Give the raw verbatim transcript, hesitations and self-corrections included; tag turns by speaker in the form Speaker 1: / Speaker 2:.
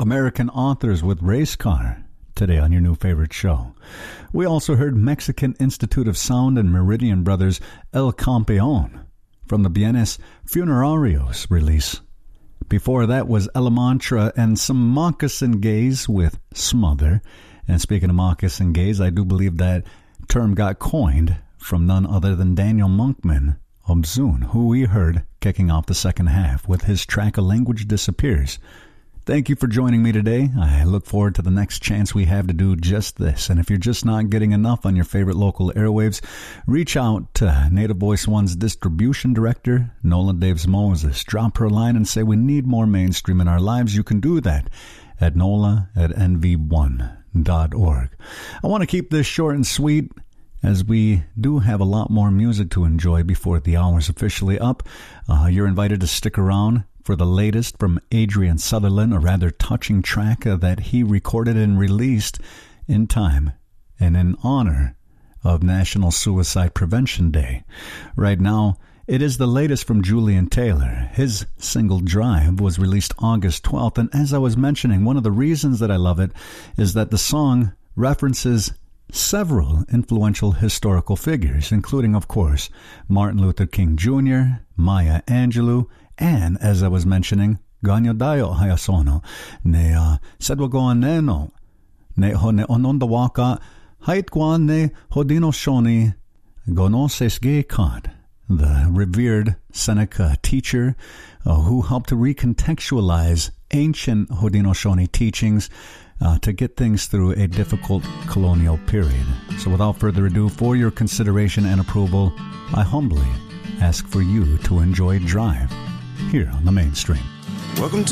Speaker 1: American Authors with Race Car, today on your new favorite show. We also heard Mexican Institute of Sound and Meridian Brothers' El Campeón from the Bienes Funerarios release. Before that was Elemantra and some Moccasin Gaze with Smother. And speaking of Moccasin Gaze, I do believe that term got coined from none other than Daniel Monkman Obzun, who we heard kicking off the second half with his track A Language Disappears. Thank you for joining me today. I look forward to the next chance we have to do just this. And if you're just not getting enough on your favorite local airwaves, reach out to Native Voice One's distribution director, Nola Daves Moses. Drop her a line and say we need more mainstream in our lives. You can do that at nola at n v one dot org. I want to keep this short and sweet, as we do have a lot more music to enjoy before the hour's officially up. Uh, you're invited to stick around for the latest from Adrian Sutherland, a rather touching track uh, that he recorded and released in time and in honor of National Suicide Prevention Day. Right now, it is the latest from Julian Taylor. His single Drive was released August twelfth, and as I was mentioning, one of the reasons that I love it is that the song references several influential historical figures, including, of course, Martin Luther King Junior, Maya Angelou, and, as I was mentioning, Ganyo Dayo Hayasono, ne uh, Sedwagoan Neno, ne ho ne onondawaka, Haitguan ne Hodino Shoni, Gono Sesge Kad, the revered Seneca teacher uh, who helped to recontextualize ancient Haudenosaunee teachings uh, to get things through a difficult colonial period. So without further ado, for your consideration and approval, I humbly ask for you to enjoy Drive here on the Mainstream.
Speaker 2: Welcome